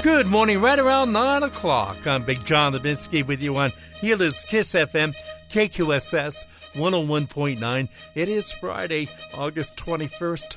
Good morning, right around 9 o'clock. I'm Big John Levinsky with you on Healers Kiss FM, KQSS 101.9. It is Friday, August 21st,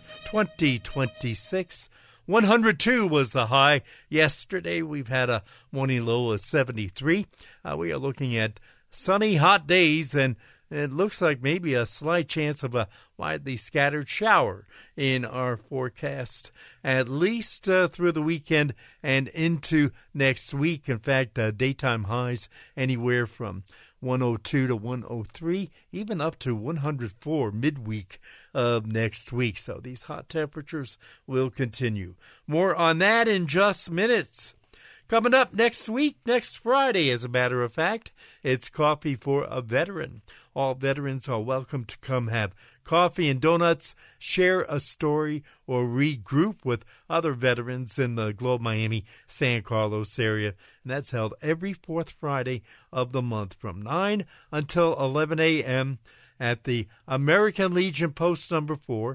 2026. 102 was the high. Yesterday, we've had a morning low of 73. We are looking at sunny, hot days, and it looks like maybe a slight chance of a widely scattered shower in our forecast, at least through the weekend and into next week. In fact, daytime highs anywhere from 102 to 103, even up to 104 midweek of next week. So these hot temperatures will continue. More on that in just minutes. Coming up next week, next Friday, as a matter of fact, it's Coffee for a Veteran. All veterans are welcome to come have coffee and donuts, share a story, or regroup with other veterans in the Globe Miami San Carlos area. And that's held every fourth Friday of the month from 9 until 11 a.m. at the American Legion Post number 4,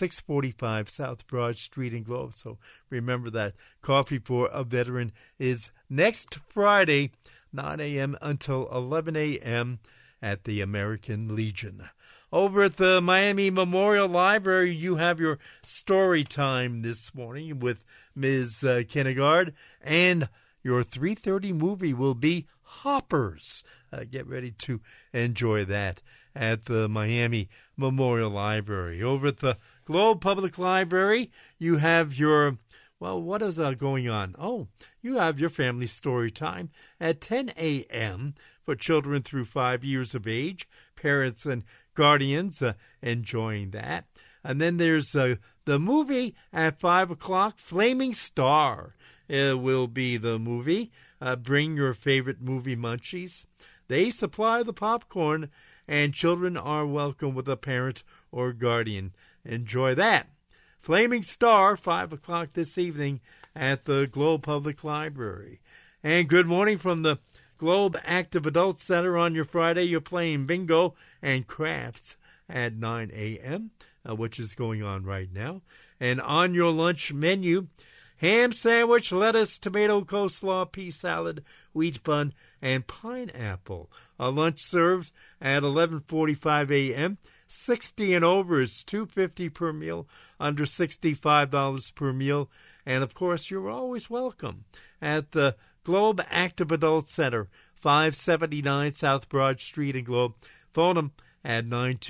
645 South Broad Street in Globe. So remember that Coffee for a Veteran is next Friday, 9 a.m. until 11 a.m. at the American Legion. Over at the Miami Memorial Library, you have your story time this morning with Ms. Kinnegard, and your 3:30 movie will be Hoppers. Get ready to enjoy that at the Miami Memorial Library. Over at the Globe Public Library, you have your, well, what is going on? Oh, you have your family story time at 10 a.m. for children through 5 years of age, parents and guardians enjoying that. And then there's the movie at 5 o'clock, Flaming Star. It will be the movie. Bring your favorite movie munchies. They supply the popcorn, and children are welcome with a parent or guardian. Enjoy that. Flaming Star, 5 o'clock this evening at the Globe Public Library. And good morning from the Globe Active Adult Center. On your Friday, you're playing bingo and crafts at 9 a.m., which is going on right now. And on your lunch menu, ham sandwich, lettuce, tomato, coleslaw, pea salad, wheat bun, and pineapple. A lunch served at 11:45 a.m. 60 and over is $2.50 per meal, under $65 per meal. And, of course, you're always welcome at the Globe Active Adult Center, 579 South Broad Street in Globe. Phone them at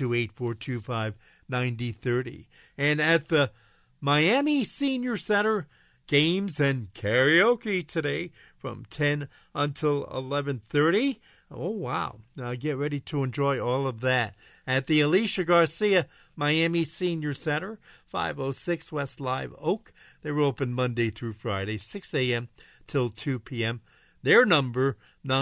928-425-9030. And at the Miami Senior Center, games and karaoke today from 10 until 11:30. Oh, wow. Now get ready to enjoy all of that at the Alicia Garcia Miami Senior Center, 506 West Live Oak. They're open Monday through Friday, 6 a.m. till 2 p.m. Their number,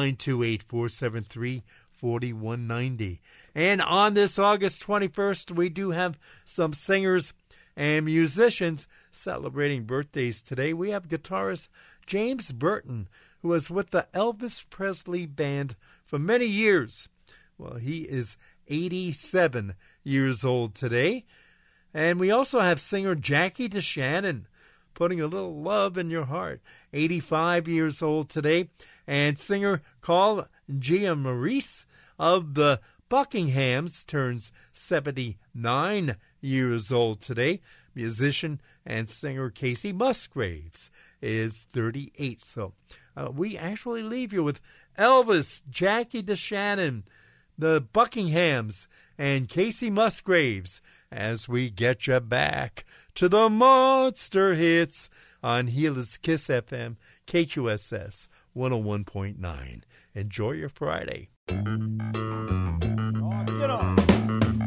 928-473-4190. And on this August 21st, we do have some singers and musicians celebrating birthdays today. We have guitarist James Burton, who was with the Elvis Presley Band for many years. Well, he is 87 years old today. And we also have singer Jackie DeShannon, putting a little love in your heart, 85 years old today. And singer Carl Giammaris of the Buckinghams turns 79 years old today. Musician and singer Casey Musgraves is 38. So we actually leave you with Elvis, Jackie DeShannon, the Buckinghams, and Casey Musgraves as we get you back to the monster hits on Healers Kiss FM, KQSS 101.9. Enjoy your Friday. Get on.